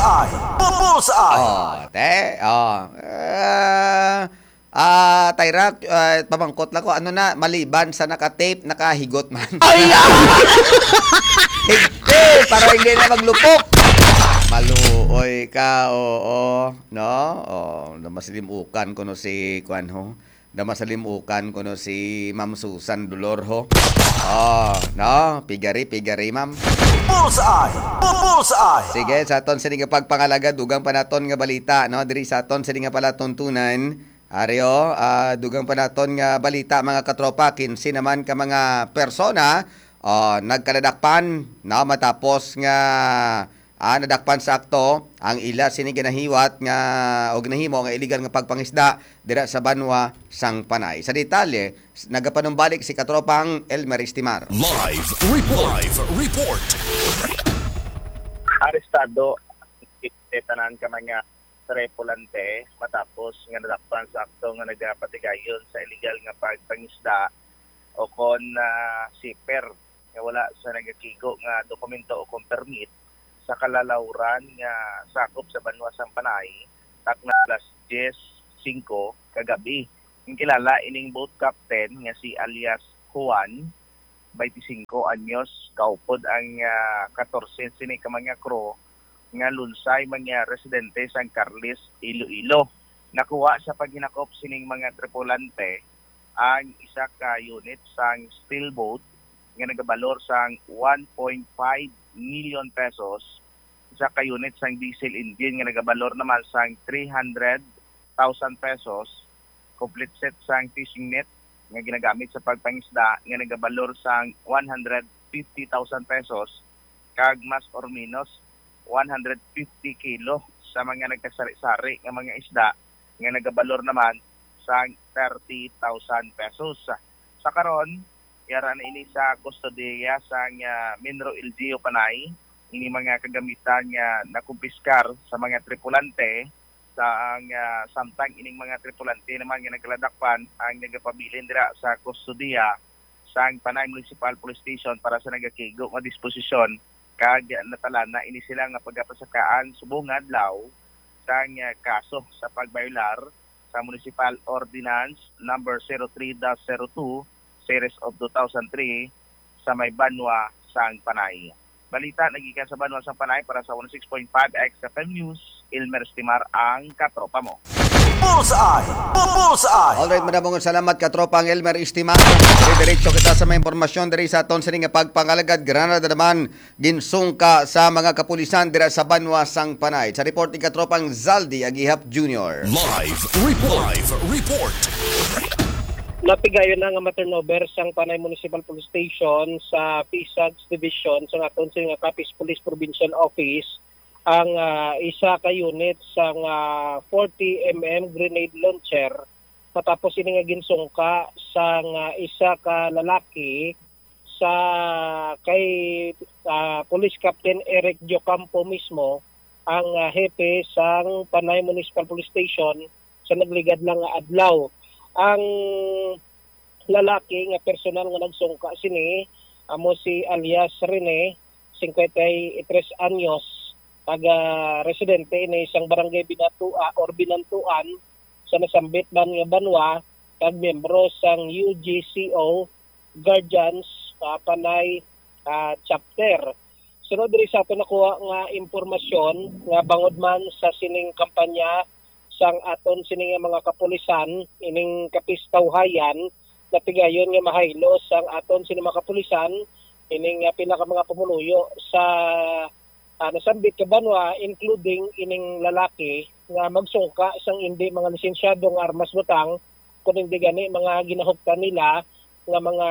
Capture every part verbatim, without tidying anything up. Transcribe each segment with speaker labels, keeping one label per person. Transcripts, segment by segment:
Speaker 1: Bullseye! Bullseye!
Speaker 2: Oh, te, oh. Uh, ah, Tyra, uh, pamangkot lang ko, ano na, maliban sa naka-tape, nakahigot man.
Speaker 1: Ay!
Speaker 2: Hindi, para hindi na maglupok. Maluoy ka, oo. No? Oh, namasalimukan ko no si Kwan ho. Namasalimukan ko no si Ma'am Susan Dolor ho. Oh, no? Pigari, pigari, ma'am.
Speaker 1: Bullseye! Bullseye!
Speaker 2: Sige, sa aton sa nga pagpangalaga, dugang pa naton nga balita, no? Diri sa aton sa nga pala tuntunan. Aryo, uh, dugang pa naton nga balita, mga katropa, kinsi naman ka mga persona, uh, nagkaladakpan, no? Matapos nga Ah, nadakpan sa akto ang ila sini ginahiwat nga o ginahimo nga iligal nga pagpangisda dira sa Banwa sang Panay. Sa detalye, nagapanumbalik si katropang Elmer Istimar.
Speaker 3: Live report. Live report.
Speaker 4: Arestado itanan ka mga tripulante matapos nga nadakpan sa akto nga nagapatigayon sa iligal nga pagpangisda o kon uh, siper nga wala sa nagakigo nga dokumento o kon permit sa kalalawran nga sakop sa Banwa sang Panay tak na alas diyes singko kagabi. Yung kilala ining boat captain nga si alias Juan, twenty-five anyos, kaupod ang uh, fourteen sini ka mga crew nga lunsay mga residente sang Carles, Iloilo. Nakuha sa paghinakop sining mga tripulante ang isa ka unit sang steel boat nga nagabalor sang one point five million pesos, isa ka unit sang diesel engine nga nagabalor naman sang three hundred thousand pesos, complete set sang fishing net nga ginagamit sa pagpangisda nga nagabalor sang one hundred fifty thousand pesos, kag mas or minus one hundred fifty kilo sa mga nagkasari-sari nga mga isda nga nagabalor naman sang thirty thousand pesos. Sa karon, yara na ini sa kustodiya sang uh, Minro L G O Panay, ini mga kagamitan nga nakumpiskar sa mga tripulante sa ang uh, samtang ining mga tripulante naman nga nagladakpan ang nagapabilin dira sa kustodiya sang Panay Municipal Police Station para sa nagakigo nga disposisyon kag natalana ini sila nga pagapasakaan subong adlaw sang uh, kaso sa pagbaylar sa Municipal Ordinance number zero three dash zero two series of two thousand three sa may Banwa sang Panay. Balita nagikan sa Banwa sang Panay para sa one oh six point five X F M News, Elmer Istimar ang katropa mo.
Speaker 1: Bullseye! Bullseye!
Speaker 2: Alright, maraming salamat katropang Elmer Istimar. Diretso kita sa mga impormasyon diri sa aton sining nga pagpangalagad Granada naman ginsungka sa mga kapulisan dira sa Banwa sang Panay. Sa report ni katropang Zaldi Agihap Junior
Speaker 3: Live report. Live report.
Speaker 5: Napigayon na nga maturnover sang Panay Municipal Police Station sa P S A G Division sa aton sa nga Capiz Police Provincial Office ang uh, isa ka unit sang uh, forty millimeter grenade launcher matapos ini nga ginsungka sang uh, isa ka lalaki sa kay uh, Police Captain Eric Jocampo mismo ang uh, hepe sang Panay Municipal Police Station sa nagligad lang nga adlaw. Ang lalaki nga personal nga nagsungka sini amo si alias Rene, fifty-three anyos, taga residente ini isang barangay Binatua or Binantuan sa nasambit man nga Banwa, kag miyembro sang U G C O Guardians uh, Panay uh, chapter. Sunod diri sa aton nakuha nga impormasyon nga bangod man sa sining kampanya sang aton sining mga kapulisan ining kapistawhayan na pigayon nga mahaylo sang aton sining mga kapulisan ining uh, pinaka mga pumuluyo sa uh, nasambit ka Banwa, including ining lalaki nga magsungka sang hindi mga lisensyadong armas butang kun hindi gani mga ginahuptan nila nga mga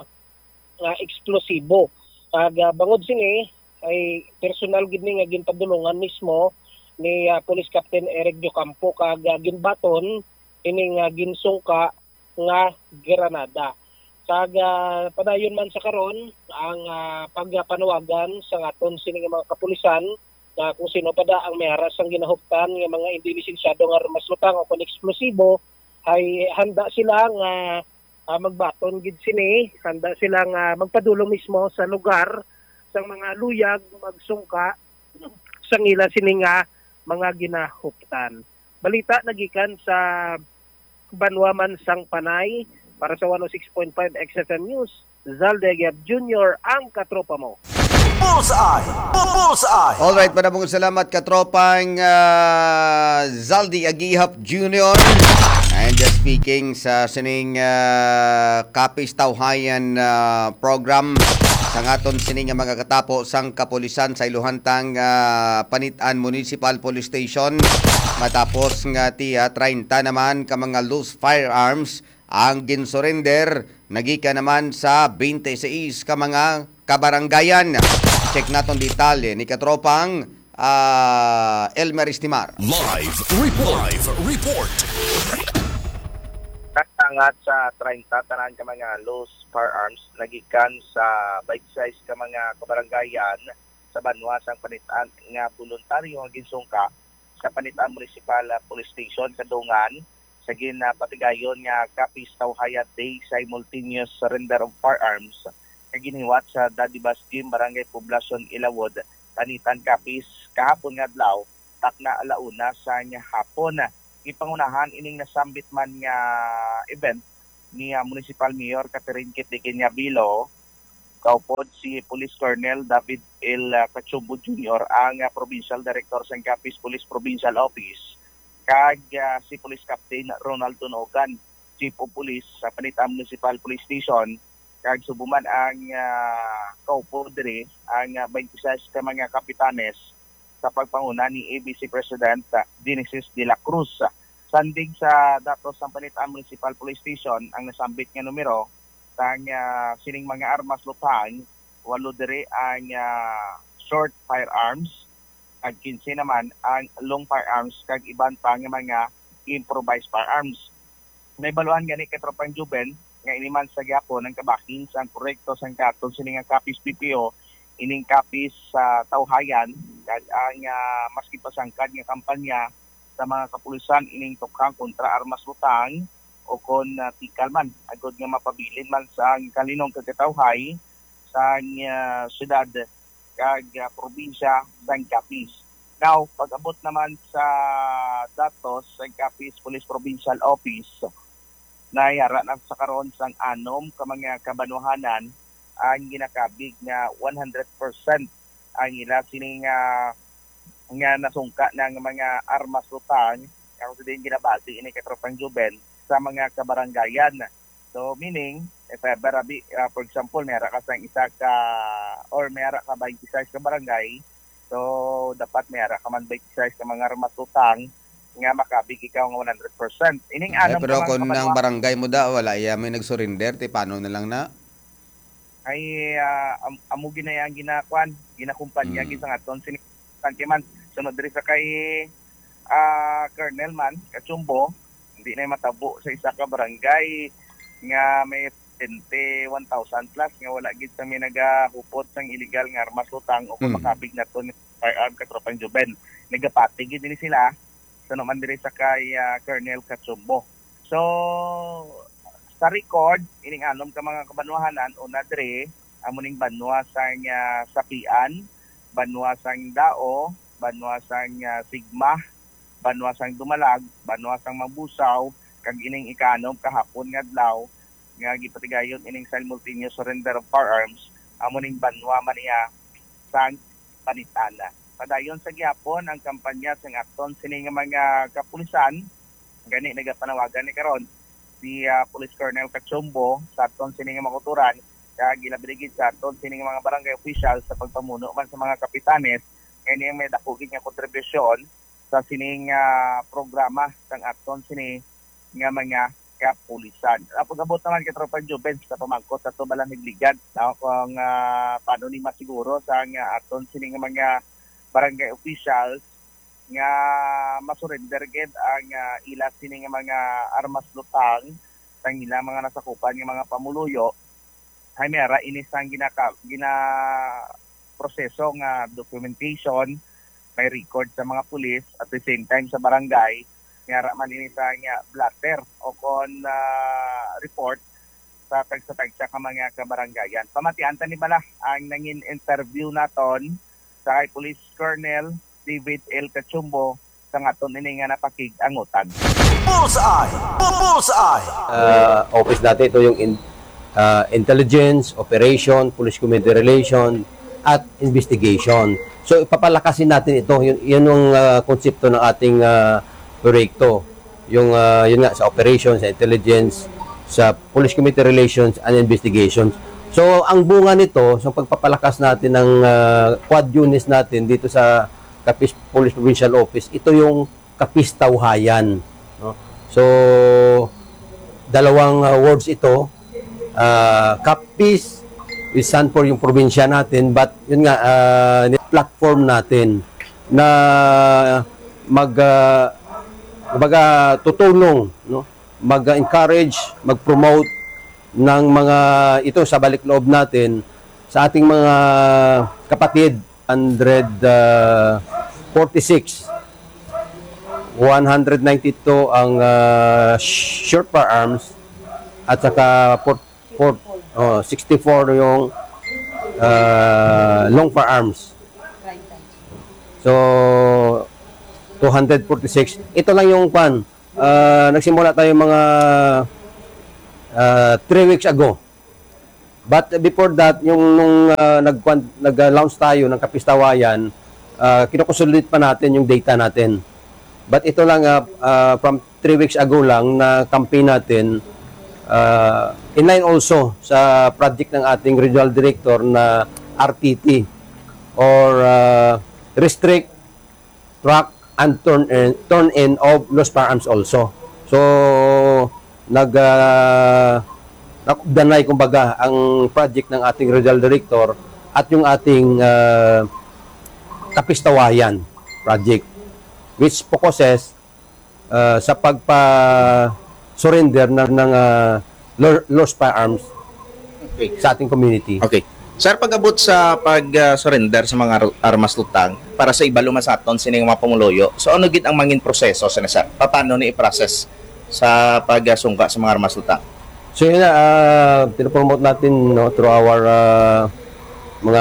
Speaker 5: uh, eksplosibo. Kag uh, bangod sini ay personal gid ni nga ginpadulungan mismo ni uh, Police Captain Eric Jocampo kag uh, ginbaton ining uh, ginsungka nga Granada. Kag uh, padayon man sa karon ang uh, pagpanawagan sa aton sining mga kapulisan na uh, kung sino pa da ang may haras ang ginahuptan nga mga hindi lisensyado nga armas lutang o kon eksplosibo ay handa sila nga uh, magbaton gid sini, handa sila nga magpadulong mismo sa lugar sa mga luyag magsungka sang ila sini nga mga ginahuptan. Balita nagikan sa Banwaman sang Panay para sa one oh six point five X F M News. Zaldegev Junior ang katropa mo.
Speaker 1: Bullseye! Bullseye!
Speaker 2: Alright, maraming salamat katropang uh, Zaldi Agihap Junior And just speaking sa sining uh, Kapis Tawhayan uh, program sa ngaton sining mga katapo sang kapulisan sa Iluhantang uh, Panitan Municipal Police Station matapos nga tiya thirty naman ka mga loose firearms ang ginsurrender nagika naman sa twenty-six ka mga kabaranggayan. Check naton detalye ni katropang uh, Elmer Istimar.
Speaker 3: Live report. Live report.
Speaker 4: Katangat sa thirty tanan ka mga loose firearms nagikan sa bite-size ka mga kabaranggayan sa Banwa sang Panitan nga voluntaryo nga ginsungka sa Panitan Municipal Police Station Kadungan sa ginapatigayon nga Kapis Tawhayan Day Simultaneous Surrender of Firearms na giniwat sa Dadibas Gym, Barangay Poblacion, Ilawod, Panitan, Kapis kahapon nga adlaw takna alauna sa nya hapon. Ipangunahan ining nasambit man nga event ni uh, Municipal Mayor Catherine Kitikinya Bilo, kaupod si Police Colonel David L. Cachumbo Junior ang uh, Provincial Director sa Kapis Police Provincial Office, kag uh, si Police Captain Ronald Tunogan, Chief of Police sa Panitan Municipal Police Station, kag subuman ang uh, kaupod diri ang uh, twenty-six ka mga kapitanes sa pagpanguna ni A B C President uh, Genesis de la Cruz. Sandig sa datos ng Panitan Municipal Police Station ang nasambit nga numero sang uh, sining mga armas lupang, walo diri ang uh, short firearms, kag fifteen naman ang long firearms kag iban pa nga mga improvised firearms. May baluhan gani kay tropang Juben nga iniman sa gyapon ang kabahin sang korekto sang katon sining nga Kapis P P O ining Kapis sa uh, Tawhayan kag ang uh, maski pasangkad nga kampanya sa mga kapulisan ining tukhang kontra armas lutang o kon uh, tikal man agod nga mapabilin man sa kalinong kagkatawhay sa uh, syudad kag uh, probinsya sang Kapis. Now, pag-abot naman sa datos sa Kapis Police Provincial Office, nayara na sa karon sang anom ka mga kabanuhanan ang ginakabig nga one hundred percent ang ila sining uh, nga nasungka ng mga armas lutang ang din ginabati ini kay tropang Juben sa mga kabaranggayan. So meaning if ever uh, for example mayara ka sang isa ka or mayara ka twenty-six ka barangay, so dapat mayara ka man twenty-six ka mga armas lutang nga makabig ikaw nga one hundred percent. Ining
Speaker 2: Eh,
Speaker 4: anong
Speaker 2: pero
Speaker 4: ka
Speaker 2: kung nang barangay mo da wala iya may nagsurrender ti paano na lang na?
Speaker 4: ay uh, am, amo ginayang ginakuan ginakumpanya
Speaker 2: Mm.
Speaker 4: mm. sa aton sinikanti man sunod diri sa kay uh, Colonel man Kachumbo, hindi na matabo sa isa ka barangay nga may twenty-one thousand plus nga wala gid sa may nagahupot sang illegal nga armas lutang o kung
Speaker 2: Mm.
Speaker 4: makabig na to ni firearm katropang Juben. Nagapati gid din sila sa so, naman diri sa kay uh, Colonel Kachumbo. So sa record ining anom ka mga kabanwahanan una diri amuning banwa sang uh, Sapian, banwa sang Dao, banwa sang uh, Sigma, banwa sang Dumalag, banwa sang Mabusaw, kag ining ikanom kahapon nga adlaw nga gipatigayon ining simultaneous surrender of firearms amuning banwa man niya sang Panitan. Padayon sa gyapon ang kampanya sang akton sini nga mga kapulisan gani nagapanawagan ni karon si uh, Police Colonel Kachumbo sa aton sini nga makuturan kag gilabrigid sa aton sini nga mga barangay officials sa pagpamuno man sa mga kapitanes kani may dakugid nga kontribusyon sa sining uh, programa sang aton sini nga mga kapulisan. Pag-abot naman kay Tropa Juben sa pamangkot sa tubalang higligan na kung uh, paano ni masiguro sa nga aton sini nga mga barangay officials nga masurrender gid ang uh, ila sini nga mga armas lutang sang ila mga nasakupan nga mga pamuluyo hay mera ini sang ginaka gina proseso nga documentation may record sa mga pulis at the same time sa barangay nga man ini sa nga blatter o kon uh, report sa tagsa-tagsa ka mga kabaranggayan. Pamatian ta ni bala ang nangin interview naton sa kay Police Colonel David L. Cachumbo sa aton ini nga napakig-angutan.
Speaker 1: Bullseye! Bullseye!
Speaker 6: uh, office natin ito yung in, uh, intelligence, operation, police community relation, at investigation. So ipapalakasin natin ito. Yun, yun yung uh, konsepto ng ating uh, proyekto. Yung uh, yun nga sa operation, sa intelligence, sa police community relations and investigations. So ang bunga nito, sa pagpapalakas natin ng uh, quad units natin dito sa Capiz Police Provincial Office, ito yung Capiz Tauhayan, no? So dalawang uh, words ito, uh, Capiz is stand for yung probinsya natin, but yun nga uh, platform natin na mag uh, kumbaga tutulong, no? Mag-encourage, mag-promote ng mga ito sa balik loob natin sa ating mga kapatid. One forty-six, one ninety-two ang uh, short firearms at saka for, for, oh, sixty-four yung uh, long firearms. So two forty-six. Ito lang yung pan. Uh, nagsimula tayo mga uh, three weeks ago. But before that, yung nung uh, nag-launch tayo ng Capiz Tauhayan, uh, kinukonsolidate pa natin yung data natin. But ito lang, uh, uh, from three weeks ago lang na campaign natin, uh, in line also sa project ng ating regional director na R T T or uh, Restrict, Track, and Turn in, turn in of lost firearms also. So, nag... Uh, nakubdanay kumbaga ang project ng ating regional director at yung ating uh, Capiz Tauhayan project, which focuses uh, sa pagpa-surrender ng, ng uh, lost firearms
Speaker 7: Okay.
Speaker 6: sa ating community.
Speaker 7: Okay. Sir, pag-abot sa pag-surrender sa mga armas lutang para sa ibalo masaton sining mga pumuloyo, so ano gid ang mangin proseso sa sir? Paano ni i-process sa pag-sungka sa mga armas lutang?
Speaker 6: So yun na, uh, pinapromote natin, no, through our uh, mga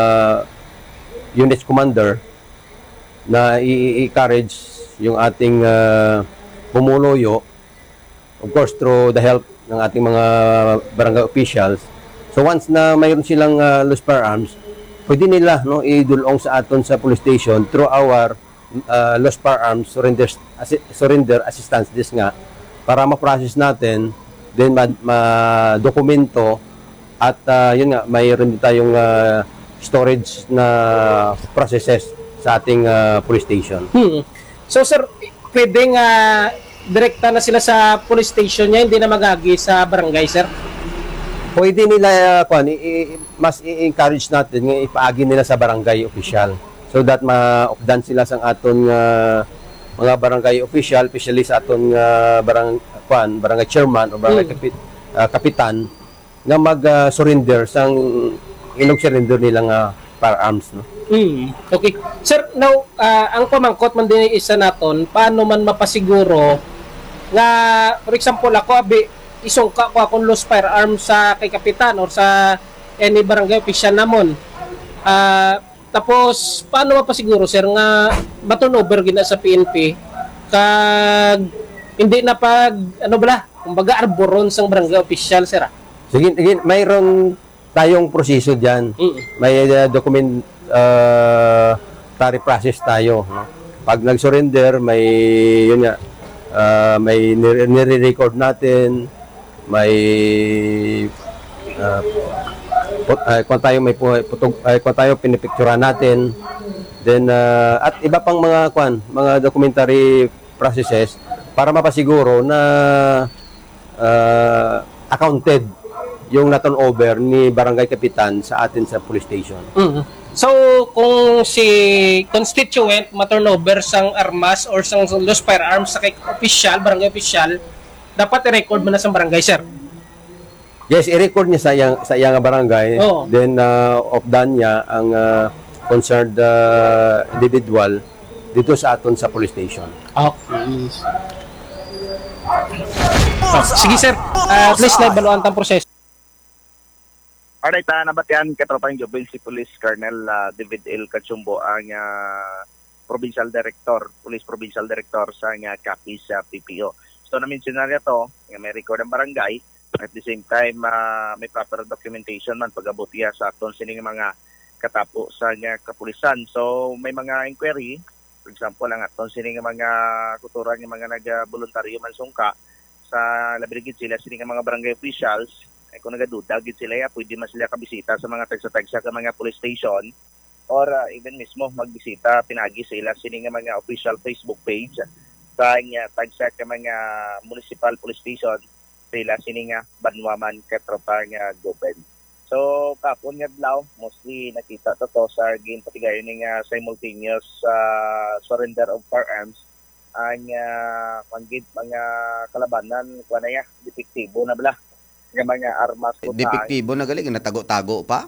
Speaker 6: units commander na i-encourage yung ating uh, pumuloyo, of course through the help ng ating mga barangay officials. So once na mayroon silang uh, lost firearms, pwede nila, no, idulong sa aton sa police station through our uh, lost firearms surrender, assi surrender assistance desk nga para ma-process natin, then ma-dokumento at uh, yun nga, mayroon din tayong uh, storage na processes sa ating uh, police station.
Speaker 5: Hmm. So sir, pwedeng uh, direkta na sila sa police station niya, hindi na magagi sa barangay, sir?
Speaker 6: Pwede nila, uh, kwan, i- i- mas i-encourage natin nga ipaagi nila sa barangay official so that ma-updan sila sa aton uh, mga barangay official, especially sa aton uh, barang, kwan, barangay chairman o barangay
Speaker 5: Hmm.
Speaker 6: kapit, uh, kapitan na mag-surrender uh, sang inog surrender nilang uh, firearms, no?
Speaker 5: Hmm. Okay. Sir, now, uh, ang pamangkot man din isa naton, paano man mapasiguro nga, for example, ako, abi, isungka ko akong lost firearms sa kay kapitan or sa any barangay official namon. Uh, tapos, paano mapasiguro, sir, nga maturnover gina sa P N P kag hindi na pag, ano bala, kumbaga arboron sang barangay official, sir? Ah?
Speaker 6: Sige, sige, mayroon tayong proseso dyan.
Speaker 5: Mm.
Speaker 6: May uh, document uh, tari process tayo, no? Pag nag-surrender, may yun nga, uh, may nire-record natin, may uh, put, uh, kung tayo may putog, uh, kung tayo pinipicturean natin, then uh, at iba pang mga kwan, mga documentary processes para mapasiguro na uh, accounted yung na-turn over ni barangay kapitan sa atin sa police station.
Speaker 5: Mm. So, kung si constituent ma-turnover sang armas or sang lost firearms sa kay official, barangay official, dapat i-record mo na sa barangay, sir?
Speaker 6: Yes, i-record niya sa iyang, sa iyang barangay.
Speaker 5: Oo.
Speaker 6: Then, uh, off-done niya ang uh, concerned uh, individual dito sa aton sa police station.
Speaker 5: Okay. Oh, sige, sir. Uh, please, naibaluan tang proseso.
Speaker 4: Alright, uh, nabatian katropang Jobil si Police Colonel uh, David L. Cachumbo ang uh, provincial director, police provincial director sa nga Capiz sa P P O. So na-mention na to, nga may record ang barangay, at the same time uh, may proper documentation man pag-abutiya sa aton sining mga katapo sa nga kapulisan. So may mga inquiry, for example, ang aton sining mga kuturan ng mga nag-voluntaryo man sungka sa labirigid sila sining mga barangay officials, ay kung nagaduda gid sila ya, pwede man sila kabisita sa mga tagsa-tagsa ka mga police station or uh, even mismo magbisita pinagi sila sining mga official Facebook page sa nga tagsa ka mga municipal police station sila sining nga Banwaman katropa nga Goben. So kapon nga adlaw mostly nakita to, to sa gin patigayon ning uh, simultaneous uh, surrender of firearms ang uh, panggid mga kalabanan kuha na ya depektibo na bala nga mga armas ko
Speaker 2: Depektibo na galing natago-tago pa.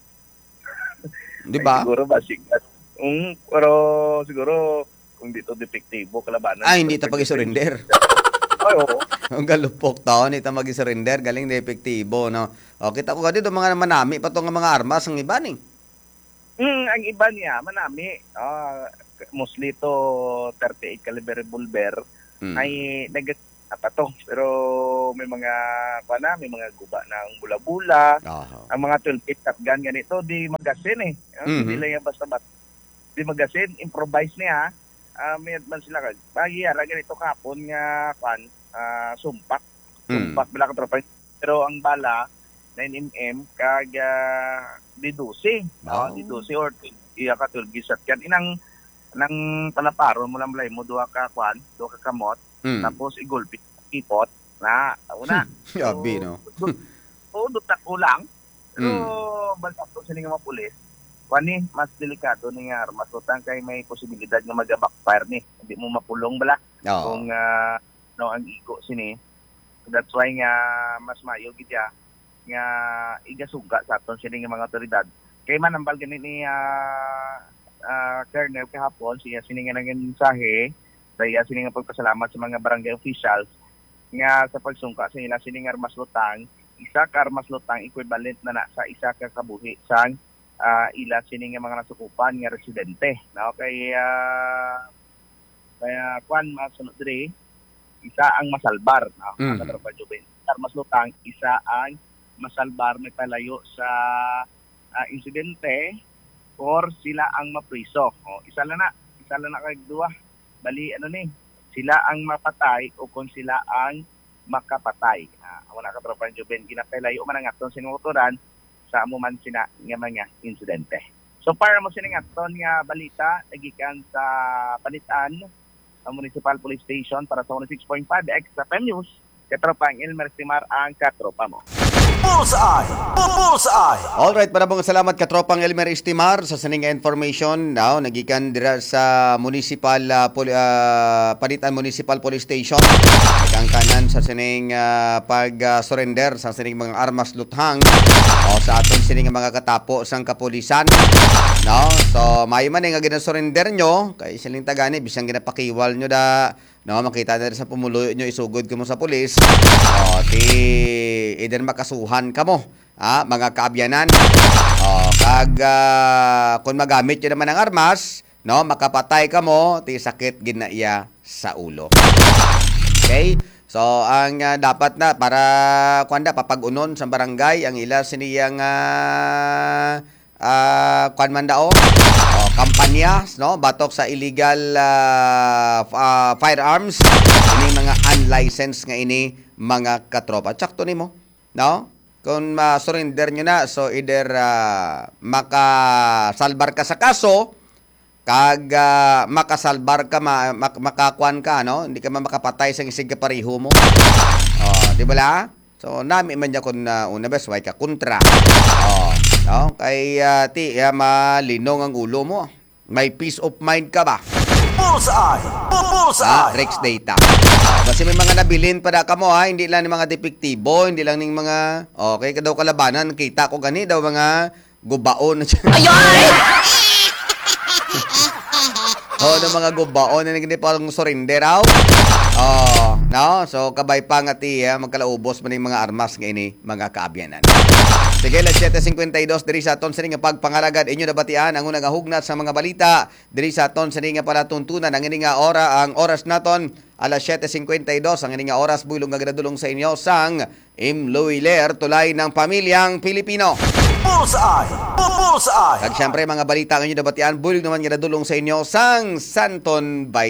Speaker 2: Di ba?
Speaker 4: Siguro ba sigat. Um, pero siguro kung dito depektibo kalabanan.
Speaker 2: Ay, hindi ta pag-surrender.
Speaker 4: Ay, oo.
Speaker 2: Ang galupok taon, hindi ta mag-surrender, galing depektibo, no? O, kita ko ka dito, mga manami pa to nga mga armas, ang iba ni.
Speaker 4: Mm, ang iba niya, manami. Uh, mostly to thirty-eight caliber revolver
Speaker 2: Mm.
Speaker 4: ay nag pa to. Pero may mga, pa na, may mga guba ng bula-bula.
Speaker 2: Oh.
Speaker 4: Ang mga twelve eight shotgun ganito, di magasin eh. Uh,
Speaker 2: Mhm.
Speaker 4: Hindi lang yan basta-basta. Di magasin, improvise niya. Uh, may man sila kag pagyara ganito kapon nga pan uh, sumpak.
Speaker 2: Mm.
Speaker 4: Sumpak bila ka tropa. Pero ang bala nine millimeter kag uh, di twelve.
Speaker 2: Oh.
Speaker 4: Oh, di twelve or iya ka twelve shotgun. Inang nang palaparon mo lang balay mo duha ka kwan, duha ka kamot,
Speaker 2: Mm.
Speaker 4: tapos igulpi ipot na una.
Speaker 2: Yabi, no?
Speaker 4: Oo, dutak ko lang. Pero
Speaker 2: Mm.
Speaker 4: basta to sila nga mga pulis. Wani, mas delikado ni nga armas. Tutang kay may posibilidad nga mag-backfire ni. Hindi mo mapulong bala.
Speaker 2: Oo.
Speaker 4: Kung uh, no, ang igo sini. So that's why nga mas mayo gid ya nga igasuga sa aton sila nga mga otoridad. Kay man ambal gani ni uh, uh, Colonel kahapon, siya sini nga nang mensahe, siya sini nga pagpasalamat sa mga barangay officials nga sa pagsungka sa ila sini nga armas lutang. Isa ka armas lutang equivalent na na sa isa ka kabuhi sang uh, ila sini nga mga nasukupan nga residente. No? Kay uh, kaya kwan masunod diri, isa ang masalbar. No?
Speaker 2: Mm.
Speaker 4: Mm-hmm. Armas lutang, isa ang masalbar na palayo sa uh, insidente or sila ang mapriso. O, isa lang na, isa lang na kay duwa. Bali, ano ni, sila ang mapatay o kung sila ang makapatay. Ah, wala ka tropa ng Juben, ginapelayo man ang aton sinuturan sa amo man sina nga mga insidente. So para mo sining aton nga balita, nagikan sa Panitan, sa Municipal Police Station para sa one oh six point five X F M News, katropang Elmer Simar ang katropa mo.
Speaker 1: Bullseye! Bullseye!
Speaker 2: Alright, maraming salamat katropang Elmer Estimar sa sining nga information. Now, nagikan dira sa Municipal uh, Pol- uh, Panitan Municipal Police Station. Ang kanan sa sining uh, pag-surrender uh, sa sining mga armas luthang o sa aton sining mga katapo sang kapulisan. No? So, may man nga gina-surrender nyo kay siling tagani bisang ginapakiwal nyo da. No, makita na rin sa pumuloy nyo, isugod ka mo sa pulis. O, ti, idan makasuhan ka mo. Ha, mga kaabyanan. O, kag, uh, kung magamit nyo naman ang armas, no, makapatay ka mo, ti sakit ginaiya sa ulo. Okay? So, ang uh, dapat na, para, kuanda, papag-unon sa barangay, ang ila siniyang, uh, uh, kuan man dao, oh, kampanya, no, batok sa illegal uh, uh, firearms, ini mga unlicensed nga ini mga katropa. Tsakto nimo, no? Kung ma-surrender nyo na, so either uh, makasalbar ka sa kaso, kag uh, makasalbar ka, ma, mak, makakuan ka, no? Hindi ka makapatay sa isig ka pariho mo. Oh, di ba la? So, nami man niya kung uh, una bes, way ka kontra. Oh, no? Kay uh, ti, uh, malinong ang ulo mo. May peace of mind ka ba?
Speaker 1: Bullseye!
Speaker 2: Ah,
Speaker 1: Bullseye!
Speaker 2: Rex data. Oh, kasi may mga nabilin pa da ka mo, ha? Hindi lang ng mga depektibo, hindi lang ng mga, okay, ka daw kalabanan, kita ko gani daw mga gubaon. Ayoy! O ng mga gubaon na naging parang surrender raw. Oh, no? So kabay pa nga ti eh, magkalaubos man yung mga armas nga ini mga kaabyanan. Sige, las seven fifty-two diri sa aton sa nga pagpangalagad inyo nabatian ang unang hugnat sa mga balita diri sa aton sa nga pala tuntunan ang ini nga ora ang oras naton alas seven fifty-two ang ini nga oras bulong nga gradulong sa inyo sang Imluiler tulay ng pamilyang Pilipino.
Speaker 1: Bullseye! Bullseye!
Speaker 2: Kag syempre mga balita nga inyo nabatian bulong naman nga gradulong sa inyo sang Santon Bay